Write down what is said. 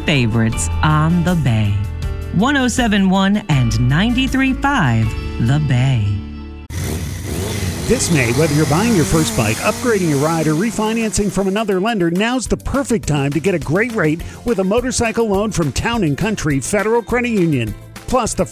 favorites on the Bay. 107.1 and 93.5 The Bay. This May, whether you're buying your first bike, upgrading your ride, or refinancing from another lender, now's the perfect time to get a great rate with a motorcycle loan from Town & Country Federal Credit Union. Plus, the